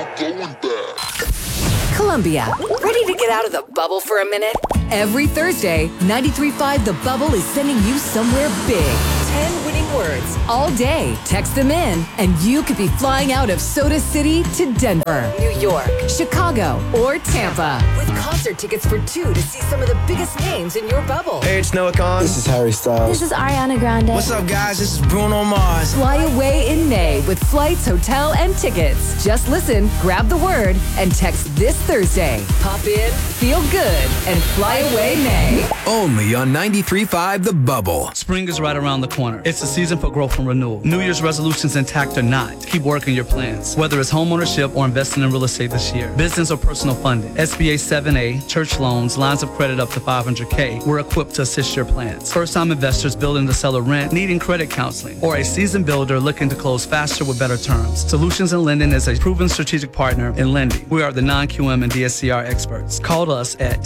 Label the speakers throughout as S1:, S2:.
S1: going back.
S2: Columbia, ready to get out of the bubble for a minute? Every Thursday, 93.5 The Bubble is sending you somewhere big. 10 winning words all day. Text them in, and you could be flying out of Soda City to Denver, New York, Chicago, or Tampa. With concert tickets for 2 to see some of the biggest names in your bubble.
S3: Hey, it's Noah Khan.
S4: This is Harry Styles.
S5: This is Ariana Grande.
S3: What's up, guys? This is Bruno Mars.
S2: Fly away in May with flights, hotel, and tickets. Just listen, grab the word, and text this Thursday. Pop in, feel good, and fly away May.
S6: Only on 93.5 The Bubble.
S7: Spring is right around the corner. It's the season for growth and renewal. New Year's resolutions intact or not, keep working your plans. Whether it's homeownership or investing in real estate this year, business or personal funding, SBA 7A, church loans, lines of credit up to $500K, we're equipped to assist your plans. First-time investors building to sell or rent, needing credit counseling, or a seasoned builder looking to close faster with better terms. Solutions in Lending is a proven strategic partner in lending. We are the non-QM and DSCR experts. Call us at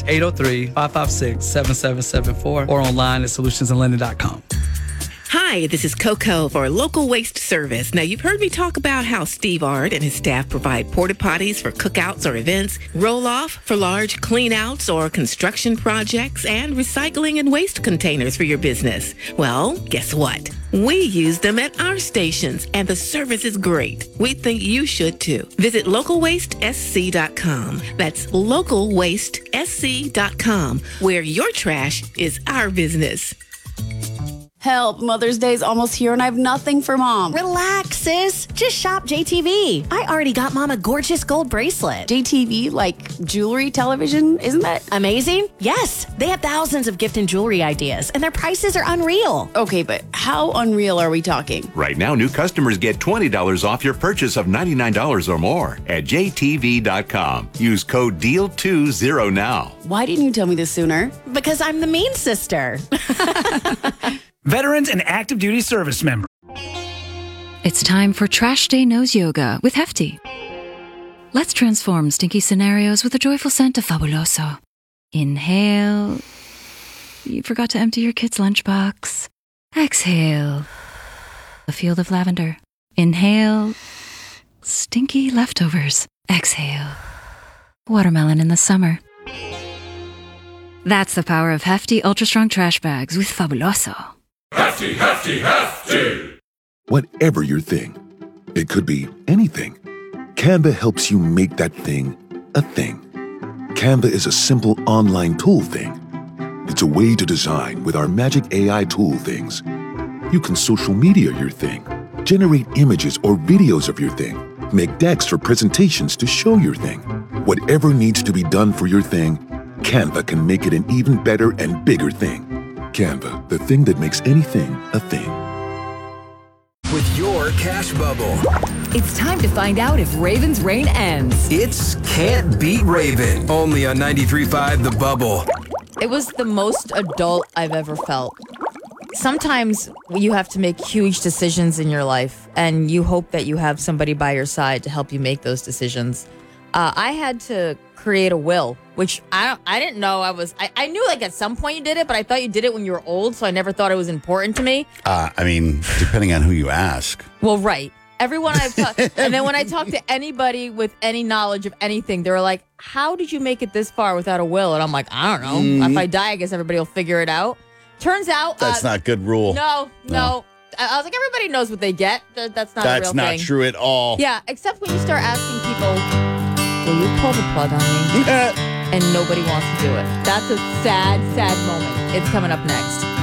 S7: 803-556-7774 or online at solutionsinlending.com.
S8: Hi, this is Coco for Local Waste Service. Now, you've heard me talk about how Steve Ard and his staff provide porta potties for cookouts or events, roll-off for large cleanouts or construction projects, and recycling and waste containers for your business. Well, guess what? We use them at our stations, and the service is great. We think you should too. Visit localwastesc.com. That's localwastesc.com, where your trash is our business.
S5: Help, Mother's Day's almost here and I have nothing for Mom.
S9: Relax, sis. Just shop JTV. I already got Mom a gorgeous gold bracelet.
S5: JTV, like jewelry, television, isn't that
S9: amazing? Yes. They have thousands of gift and jewelry ideas, and their prices are unreal.
S5: Okay, but how unreal are we talking?
S10: Right now, new customers get $20 off your purchase of $99 or more at jtv.com. Use code DEAL20 now.
S5: Why didn't you tell me this sooner?
S9: Because I'm the mean sister.
S11: Veterans and active duty service members.
S12: It's time for Trash Day Nose Yoga with Hefty. Let's transform stinky scenarios with a joyful scent of Fabuloso. Inhale. You forgot to empty your kid's lunchbox. Exhale. A field of lavender. Inhale. Stinky leftovers. Exhale. Watermelon in the summer. That's the power of Hefty Ultra Strong Trash Bags with Fabuloso.
S13: Hefty, hefty, hefty!
S14: Whatever your thing, it could be anything. Canva helps you make that thing a thing. Canva is a simple online tool thing. It's a way to design with our magic AI tool things. You can social media your thing, generate images or videos of your thing, make decks for presentations to show your thing. Whatever needs to be done for your thing, Canva can make it an even better and bigger thing. Canva, the thing that makes anything a thing.
S6: With your cash bubble.
S2: It's time to find out if Raven's reign ends.
S6: It's Can't Beat Raven. Only on 93.5 The Bubble.
S15: It was the most adult I've ever felt. Sometimes you have to make huge decisions in your life, and you hope that you have somebody by your side to help you make those decisions. I had to create a will, which I didn't know I knew like at some point you did it, but I thought you did it when you were old, so I never thought it was important to me.
S16: I mean, depending on who you ask.
S15: Well, right. Everyone I've talked, and then when I talk to anybody with any knowledge of anything, they're like, how did you make it this far without a will? And I'm like, I don't know. If I die, I guess everybody will figure it out. Turns out...
S16: That's not a good rule.
S15: No. I was like, everybody knows what they get. That's not a real thing.
S16: That's not true at all.
S15: Yeah, except when you start asking people... Will you pull the plug on me? And nobody wants to do it. That's a sad, sad moment. It's coming up next.